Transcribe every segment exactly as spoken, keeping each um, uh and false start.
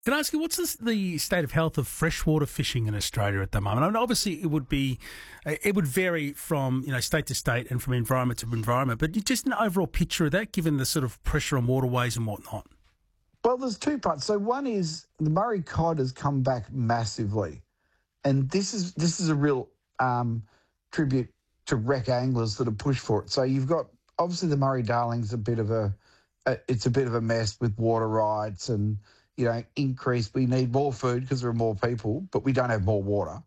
Can I ask you, what's this, the state of health of freshwater fishing in Australia at the moment? And obviously, it would be, it would vary from you know state to state and from environment to environment. But just an overall picture of that, given the sort of pressure on waterways and whatnot. Well, there's two parts. So one is the Murray cod has come back massively, and this is this is a real um, tribute to wreck anglers that have pushed for it. So you've got obviously the Murray Darling's a bit of a, a it's a bit of a mess with water rights and. You know, increase. We need more food because there are more people, but we don't have more water.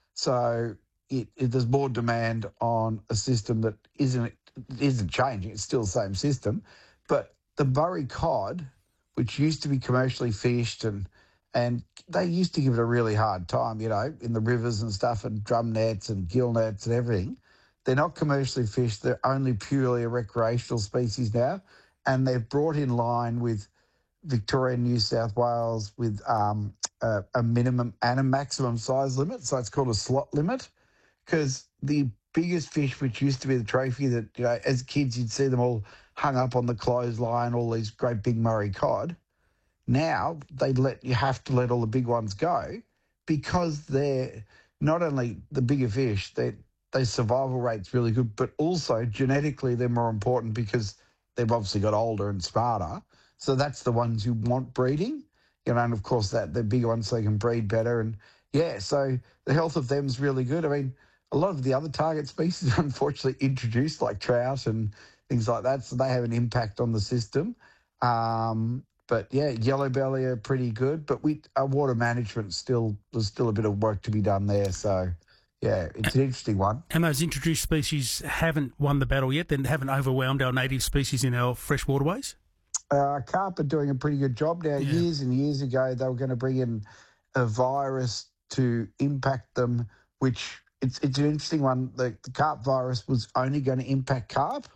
So it, it, there's more demand on a system that isn't isn't changing. It's still the same system. But the Murray cod, which used to be commercially fished, and and they used to give it a really hard time, you know, in the rivers and stuff, and drum nets and gill nets and everything. They're not commercially fished. They're only purely a recreational species now, and they're brought in line with Victoria and New South Wales with um, a, a minimum and a maximum size limit. So it's called a slot limit, because the biggest fish, which used to be the trophy that, you know, as kids you'd see them all hung up on the clothesline, all these great big Murray cod. Now they let you have to let all the big ones go because they're not only the bigger fish, they their survival rate's really good, but also genetically they're more important because they've obviously got older and smarter. So that's the ones you want breeding, you know, and of course that the bigger ones so they can breed better. And yeah, so the health of them is really good. I mean, a lot of the other target species are unfortunately introduced, like trout and things like that, so they have an impact on the system. Um, but yeah, yellow belly are pretty good, but we our water management still there's still a bit of work to be done there. So yeah, it's an interesting one. And those introduced species haven't won the battle yet. They haven't overwhelmed our native species in our fresh waterways. Uh, carp are doing a pretty good job now. Yeah. Years and years ago, they were going to bring in a virus to impact them, which it's it's an interesting one. The, the carp virus was only going to impact carp,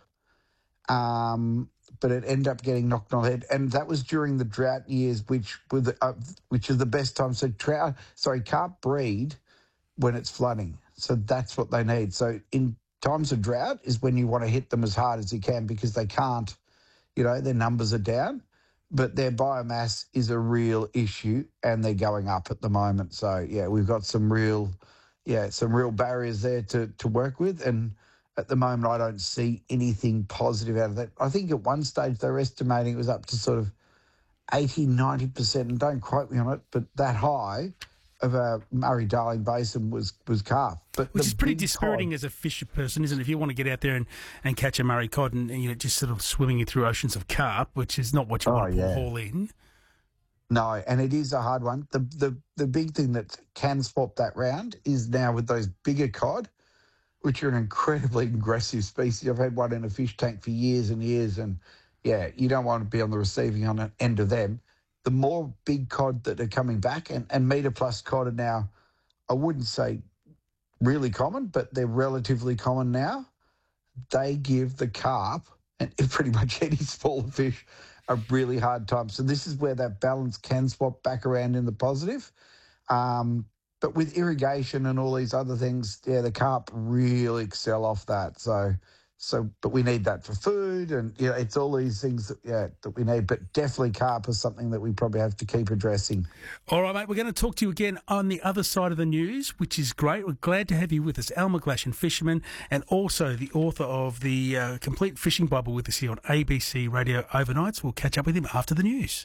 um, but it ended up getting knocked on the head, and that was during the drought years, which were the, uh, which is the best time. So trout, sorry, carp breed when it's flooding, so that's what they need. So in times of drought is when you want to hit them as hard as you can because they can't. You know, their numbers are down, but their biomass is a real issue and they're going up at the moment. So, yeah, we've got some real, yeah, some real barriers there to, to work with. And at the moment, I don't see anything positive out of that. I think at one stage they were estimating it was up to sort of eighty, ninety percent, and don't quote me on it, but that high of a Murray-Darling Basin was, was carp. But Which is pretty dispiriting cod, as a fisher person, isn't it? If you want to get out there and, and catch a Murray cod and, you know, just sort of swimming through oceans of carp, which is not what you oh, want to yeah. haul in. No, and it is a hard one. The, the the big thing that can swap that round is now with those bigger cod, which are an incredibly aggressive species. I've had one in a fish tank for years and years, and, yeah, you don't want to be on the receiving end of them. The more big cod that are coming back, and, and metre plus cod are now, I wouldn't say really common, but they're relatively common now. They give the carp and pretty much any smaller fish a really hard time. So this is where that balance can swap back around in the positive. Um, but with irrigation and all these other things, yeah, the carp really excel off that. So So, but we need that for food, and you know, it's all these things that yeah that we need. But definitely, carp is something that we probably have to keep addressing. All right, mate. We're going to talk to you again on the other side of the news, which is great. We're glad to have you with us, Al McGlashan, fisherman, and also the author of the uh, Complete Fishing Bible, with us here on A B C Radio Overnights. We'll catch up with him after the news.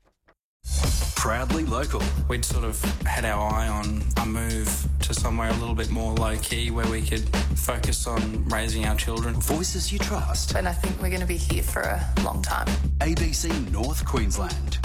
Proudly local. We'd sort of had our eye on a move to somewhere a little bit more low-key where we could focus on raising our children. Voices you trust. And I think we're going to be here for a long time. A B C North Queensland.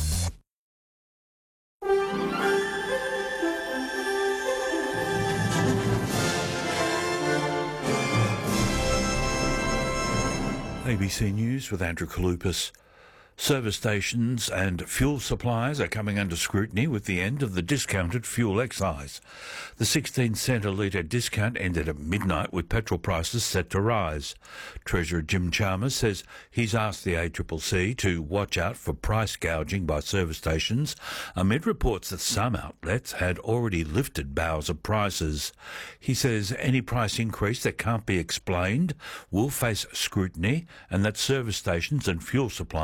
A B C News with Andrew Kalupas. Service stations and fuel suppliers are coming under scrutiny with the end of the discounted fuel excise. The sixteen cent a litre discount ended at midnight with petrol prices set to rise. Treasurer Jim Chalmers says he's asked the A C C C to watch out for price gouging by service stations amid reports that some outlets had already lifted bows of prices. He says any price increase that can't be explained will face scrutiny and that service stations and fuel suppliers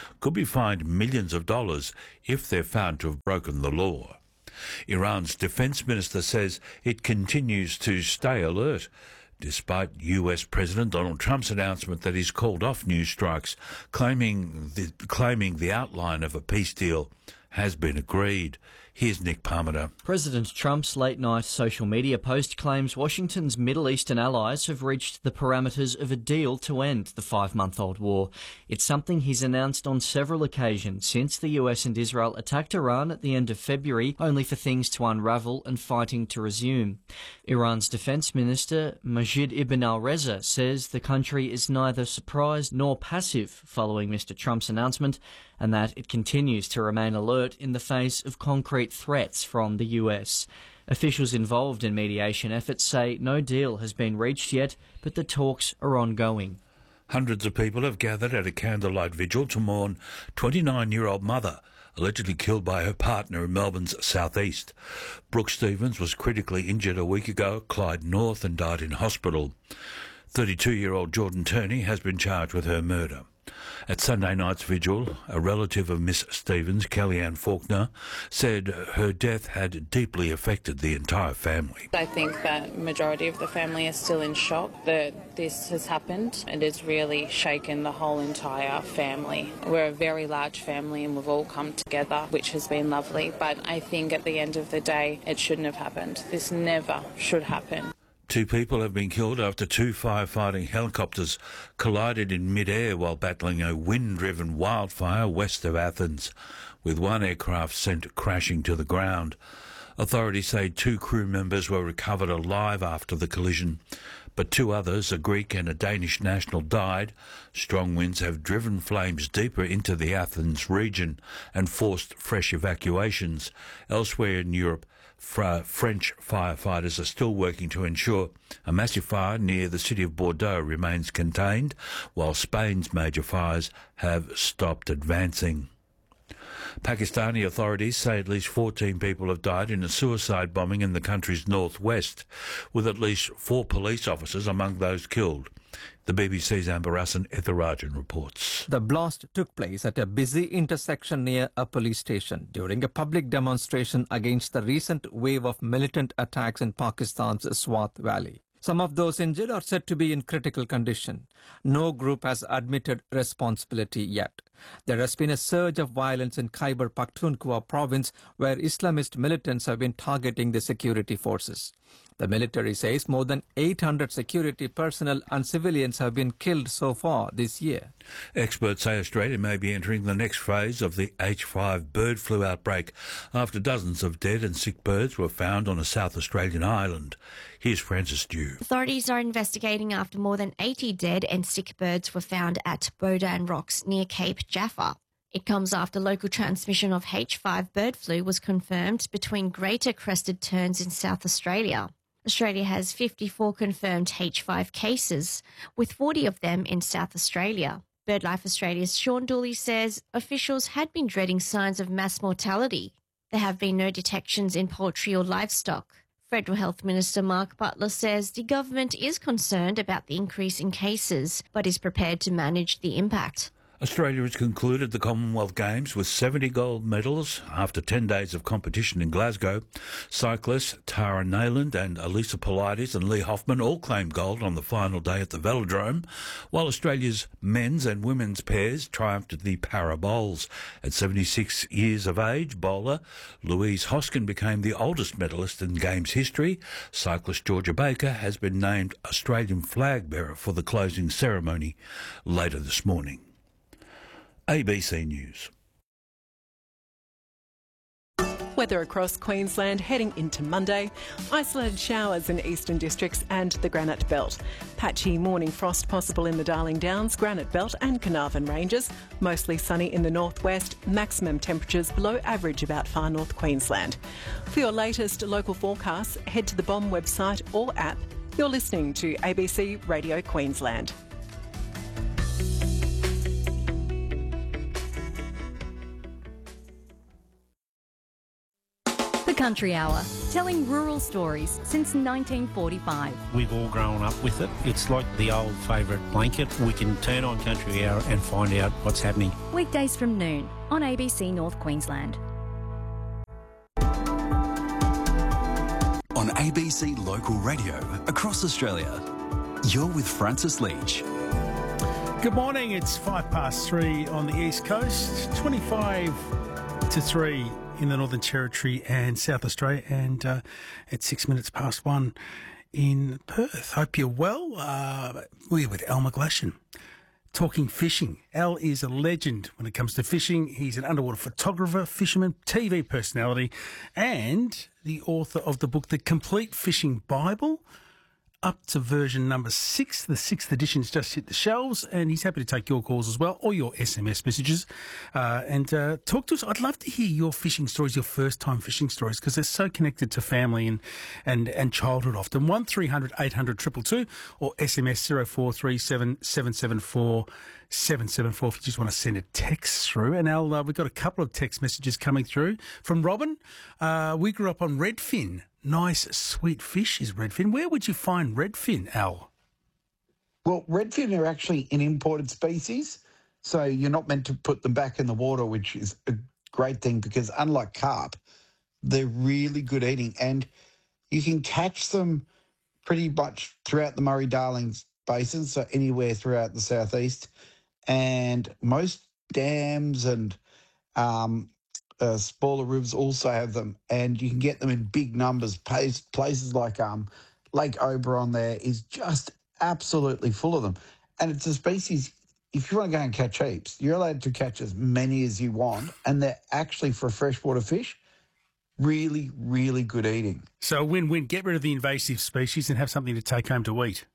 could be fined millions of dollars if they're found to have broken the law. Iran's defence minister says it continues to stay alert, despite U S President Donald Trump's announcement that he's called off new strikes, claiming the, claiming the outline of a peace deal has been agreed. Here's Nick Parmenter. President Trump's late-night social media post claims Washington's Middle Eastern allies have reached the parameters of a deal to end the five-month-old war. It's something he's announced on several occasions since the U S and Israel attacked Iran at the end of February, only for things to unravel and fighting to resume. Iran's defence minister, Majid Ibn al-Reza, says the country is neither surprised nor passive following Mister Trump's announcement, and that it continues to remain alert in the face of concrete threats from the U S. Officials involved in mediation efforts say no deal has been reached yet, but the talks are ongoing. Hundreds of people have gathered at a candlelight vigil to mourn twenty-nine-year-old mother allegedly killed by her partner in Melbourne's southeast. Brooke Stevens was critically injured a week ago at Clyde North and died in hospital. thirty-two-year-old Jordan Turney has been charged with her murder. At Sunday night's vigil, a relative of Miss Stevens, Kellyanne Faulkner, said her death had deeply affected the entire family. I think that majority of the family is still in shock that this has happened. It has really shaken the whole entire family. We're a very large family and we've all come together, which has been lovely. But I think at the end of the day, it shouldn't have happened. This never should happen. Two people have been killed after two firefighting helicopters collided in mid-air while battling a wind-driven wildfire west of Athens, with one aircraft sent crashing to the ground. Authorities say two crew members were recovered alive after the collision, but two others, a Greek and a Danish national, died. Strong winds have driven flames deeper into the Athens region and forced fresh evacuations. Elsewhere in Europe, French firefighters are still working to ensure a massive fire near the city of Bordeaux remains contained, while Spain's major fires have stopped advancing. Pakistani authorities say at least fourteen people have died in a suicide bombing in the country's northwest, with at least four police officers among those killed. The B B C's Amber Hassan Ethirajan reports. The blast took place at a busy intersection near a police station during a public demonstration against the recent wave of militant attacks in Pakistan's Swat Valley. Some of those injured are said to be in critical condition. No group has admitted responsibility yet. There has been a surge of violence in Khyber Pakhtunkhwa province, where Islamist militants have been targeting the security forces. The military says more than eight hundred security personnel and civilians have been killed so far this year. Experts say Australia may be entering the next phase of the H five bird flu outbreak after dozens of dead and sick birds were found on a South Australian island. Here's Frances Dew. Authorities are investigating after more than eighty dead and sick birds were found at Bodan Rocks near Cape Jaffa. It comes after local transmission of H five bird flu was confirmed between greater crested terns in South Australia. Australia has fifty-four confirmed H five cases, with forty of them in South Australia. BirdLife Australia's Sean Dooley says officials had been dreading signs of mass mortality. There have been no detections in poultry or livestock. Federal Health Minister Mark Butler says the government is concerned about the increase in cases, but is prepared to manage the impact. Australia has concluded the Commonwealth Games with seventy gold medals after ten days of competition in Glasgow. Cyclists Tara Nayland and Elisa Polides and Lee Hoffman all claimed gold on the final day at the Velodrome, while Australia's men's and women's pairs triumphed at the Para Bowls. At seventy-six years of age, bowler Louise Hoskin became the oldest medalist in Games history. Cyclist Georgia Baker has been named Australian flag bearer for the closing ceremony later this morning. A B C News. Weather across Queensland heading into Monday. Isolated showers in eastern districts and the Granite Belt. Patchy morning frost possible in the Darling Downs, Granite Belt and Carnarvon Ranges. Mostly sunny in the northwest. Maximum temperatures below average about far north Queensland. For your latest local forecasts, head to the B O M website or app. You're listening to A B C Radio Queensland. Country Hour, telling rural stories since nineteen forty-five. We've all grown up with it. It's like the old favourite blanket. We can turn on Country Hour and find out what's happening weekdays from noon on A B C North Queensland. On A B C Local Radio across Australia, you're with Francis Leach. Good morning. It's five past three on the East Coast, twenty-five to three in the Northern Territory and South Australia, and uh, it's six minutes past one in Perth. Hope you're well. Uh, we're with Al McGlashan, talking fishing. Al is a legend when it comes to fishing. He's an underwater photographer, fisherman, T V personality, and the author of the book, The Complete Fishing Bible, up to version number six. The sixth edition's just hit the shelves, and he's happy to take your calls as well, or your S M S messages, uh, and uh, talk to us. I'd love to hear your fishing stories, your first-time fishing stories, because they're so connected to family and and, and childhood often. one three hundred eight hundred two two two or S M S zero four three seven seven seven four seven seven four if you just want to send a text through. And Al, uh, we've got a couple of text messages coming through from Robin. Uh, we grew up on redfin. Nice, sweet fish is redfin. Where would you find redfin, Al? Well, redfin are actually an imported species, so you're not meant to put them back in the water, which is a great thing because unlike carp, they're really good eating, and you can catch them pretty much throughout the Murray-Darling Basin, so anywhere throughout the southeast, and most dams and um, Uh, smaller rivers also have them, and you can get them in big numbers. Places, places like um, Lake Oberon there is just absolutely full of them. And it's a species, if you want to go and catch heaps, you're allowed to catch as many as you want, and they're actually, for a freshwater fish, really, really good eating. So win-win, get rid of the invasive species and have something to take home to eat.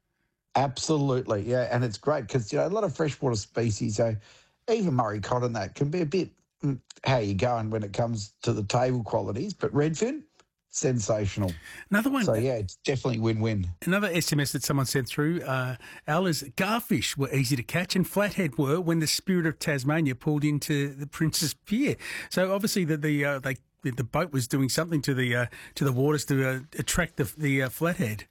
Absolutely, yeah, and it's great because, you know, a lot of freshwater species, so even Murray cod and that, can be a bit how you going when it comes to the table qualities, but redfin, sensational. Another one. So, yeah, it's definitely win-win. Another S M S that someone sent through, uh, Al, is garfish were easy to catch and flathead were when the Spirit of Tasmania pulled into the Princess Pier. So, obviously, the the, uh, they, the boat was doing something to the uh, to the waters to uh, attract the, the uh, flathead.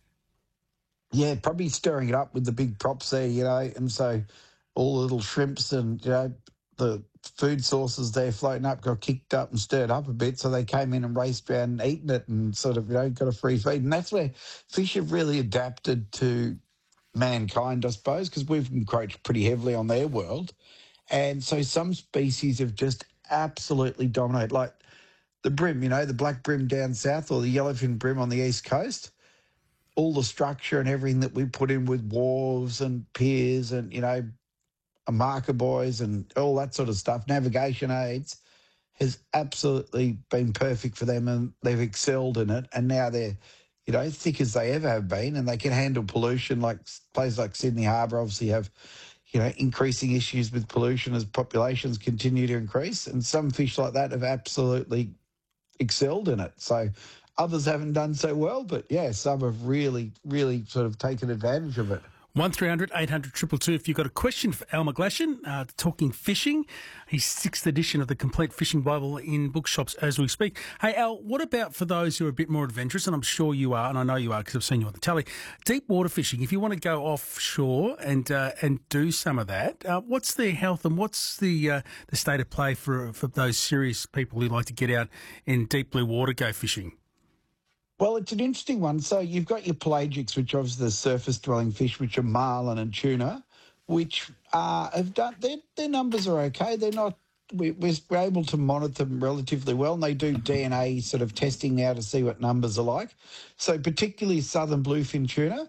Yeah, probably stirring it up with the big props there, you know, and so all the little shrimps and, you know, the food sources there floating up got kicked up and stirred up a bit, so they came in and raced around and eaten it and sort of, you know, got a free feed. And that's where fish have really adapted to mankind, I suppose, because we've encroached pretty heavily on their world. And so some species have just absolutely dominated, like the brim, you know, the black brim down south or the yellowfin brim on the east coast. All the structure and everything that we put in with wharves and piers and, you know, marker buoys and all that sort of stuff, navigation aids, has absolutely been perfect for them, and they've excelled in it. And now they're, you know, thick as they ever have been, and they can handle pollution. Like places like Sydney Harbour obviously have, you know, increasing issues with pollution as populations continue to increase. And some fish like that have absolutely excelled in it. So others haven't done so well, but yeah, some have really, really sort of taken advantage of it. one three hundred eight hundred two two two if you've got a question for Al McGlashan, uh, talking fishing. His sixth edition of the Complete Fishing Bible in bookshops as we speak. Hey, Al, what about for those who are a bit more adventurous, and I'm sure you are, and I know you are because I've seen you on the telly, deep water fishing? If you want to go offshore and uh, and do some of that, uh, what's the health and what's the uh, the state of play for, for those serious people who like to get out in deep blue water, go fishing? Well, it's an interesting one. So you've got your pelagics, which are obviously the surface-dwelling fish, which are marlin and tuna, which uh, have done their, their numbers are okay. They're not. We, we're able to monitor them relatively well, and they do D N A sort of testing now to see what numbers are like. So particularly southern bluefin tuna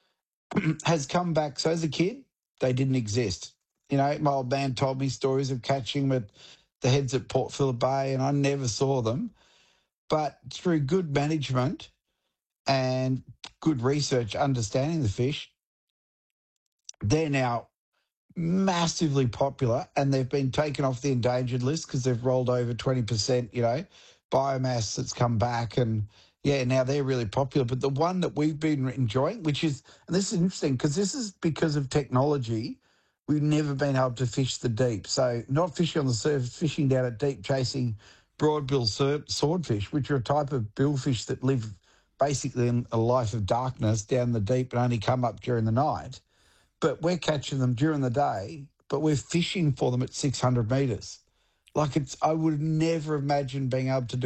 has come back. So as a kid, they didn't exist. You know, my old man told me stories of catching them at the heads at Port Phillip Bay, and I never saw them. But through good management and good research, understanding the fish, they're now massively popular, and they've been taken off the endangered list because they've rolled over twenty percent, you know, biomass that's come back. And, yeah, now they're really popular. But the one that we've been enjoying, which is, and this is interesting because this is because of technology, we've never been able to fish the deep. So not fishing on the surface, fishing down at deep, chasing broadbill swordfish, which are a type of billfish that live basically in a life of darkness down the deep and only come up during the night. But we're catching them during the day, but we're fishing for them at six hundred metres. Like it's, I would never imagine being able to do